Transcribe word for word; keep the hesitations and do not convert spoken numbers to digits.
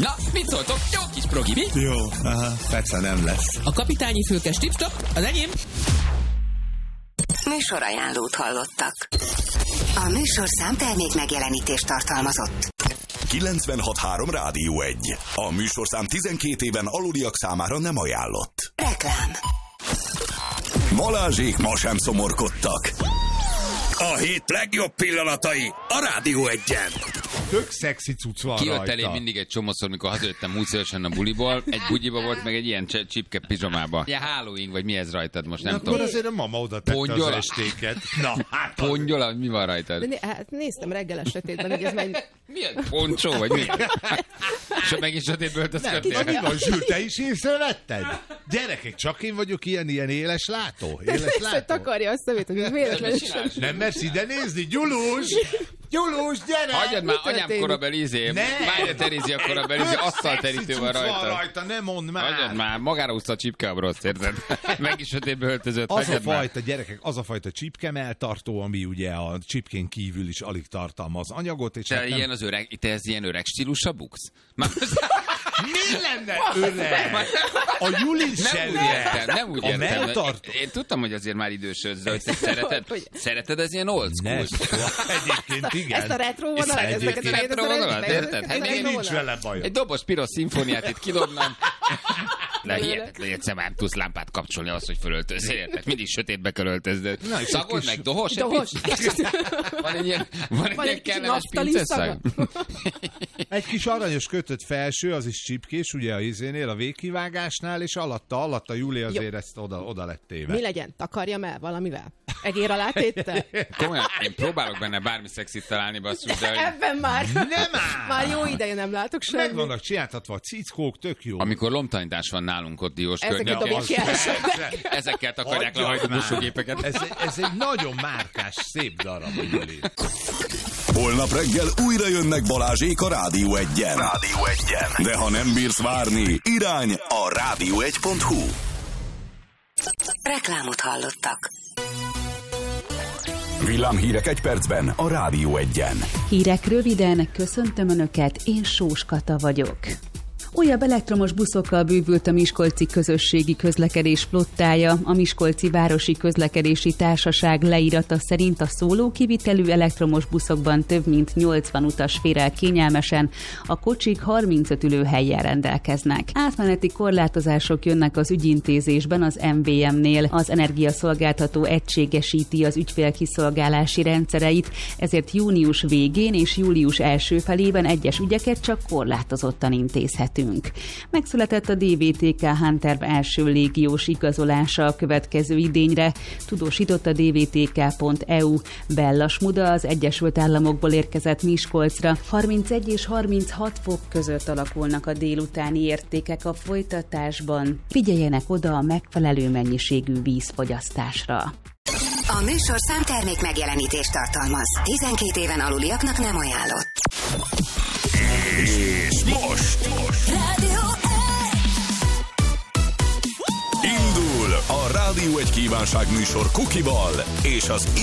Na, mit szóltok? Jó kis progi, mi? Jó, aha, persze nem lesz. A kapitányi fülkes tipstop, az enyém. Műsorajánlót hallottak. A műsorszám termék megjelenítést tartalmazott. kilencvenhat három Rádió egy. A műsorszám tizenkét éven aluliak számára nem ajánlott. Reklám. Balázsék ma sem szomorkodtak. A hét legjobb pillanatai a Rádió egyen. Tök szexi cucc van Kijött rajta. elém mindig egy csomószor, mikor hazajöttem múltszorosan a buliból, egy bugyiba volt, meg egy ilyen cse- csipke pizsamába. Ja, Halloween, vagy mi ez rajtad most, nem Na, tudom. akkor azért a mama oda tette Pongyola? az estéket. Na, hát Pongyola, mi van rajtad? De né- hát néztem reggel a sötétben, hogy ez megy... Milyen poncsó, vagy mi? És meg is sötétből nem, öltözködtél? mi van, Zsül, te is észrevetted? Gyerekek, csak én vagyok ilyen, ilyen éles látó? Éles látó? Takarja a szemét, hogy ez véletlenül sem. Nem mersz ide nézni? Gyulus! Gyulus, gyere! Hagyjad már, Mi anyám történik? korabeli izé. Ne! Várja, Terézi a korabeli izé, asztalterítő van rajta. rajta, ne mondd már! Hagyjad már, magára húzta a csipke a broszt, érted? Meg is sötétbe öltözött, Az a hagyjad már. fajta, gyerekek, az a fajta csipkemeltartó, ami ugye a csipkén kívül is alig tartalmaz anyagot, és Te hát nem... ilyen az öreg, te ez ilyen öreg stílusra buksz? Már Mi lenne öreg? A Juli se nem úgy öreg. értem, nem úgy A értem. melltartó. Én tudtam, hogy azért már idősödsz, de hogy te szereted, Hogy- szereted ez ilyen old school? Ne, szóval egyébként igen. Ezt a retro vonalat, Ezt ezeket egyébként retro vonalat, érted? Hát Nekem én nincs vele bajom. Egy dobos piros szimfóniát itt kidobnám. De Belőle. hihetetlen, hogy egyszer már nem tudsz lámpát kapcsolni ahhoz, hogy fölöltözzél, érted? Mindig sötétbe kell öltözned. Na, és Szagold egy kis- meg, dohos? egy Dohos. picit? Van egy ilyen, van egy Van ilyen egy kis kellemes naftali pinceszag? Egy kis aranyos kötött felső, az is csipkés, ugye a izénél, a végkivágásnál, és alatta, alatta Júli azért ezt oda, oda lett téve. Mi legyen? Takarjam el valamivel? Egér alá téttel? Komolyan, én próbálok benne bármi szexit találni, basszus, de hogy Ebben már. Nem áll! Már jó ideje nem látok Meg semmit. vannak csináltatva a cickók, tök jó. amikor lomtanítás van nálunk ott Diós Ezeket környékén, dobják ki első. ezekkel takarják le a Hagyjad már. hajtómosógépeket. Ez, ez egy nagyon márkás, szép darab, Júli. Holnap reggel újra jönnek Balázsék a Rádió egyen. Rádió egyen. De ha nem bírsz várni, irány a rádió egy pont hu. Reklámot hallottak. Villámhírek egy percben a Rádió egyen. Hírek röviden, köszöntöm Önöket, én Sós Kata vagyok. Újabb elektromos buszokkal bővült a miskolci közösségi közlekedés flottája. A Miskolci Városi Közlekedési Társaság leírata szerint a szólókivitelű elektromos buszokban több mint nyolcvan utas fér el kényelmesen, a kocsik harmincöt ülőhellyel rendelkeznek. Átmeneti korlátozások jönnek az ügyintézésben az em vé em-nél. Az energiaszolgáltató egységesíti az ügyfélkiszolgálási rendszereit, ezért június végén és július első felében egyes ügyeket csak korlátozottan intézhetünk. Megszületett a dé vé té ká Hunter első légiós igazolása a következő idényre, tudósított a dé vé té ká pont e u. Bella Smuda az Egyesült Államokból érkezett Miskolcra. harmincegy és harminchat fok között alakulnak a délutáni értékek a folytatásban. Figyeljenek oda a megfelelő mennyiségű vízfogyasztásra. A műsorszám termék megjelenítést tartalmaz. tizenkét éven aluliaknak nem ajánlott. És most, most indul a Rádió egy kívánság műsor Kukival és az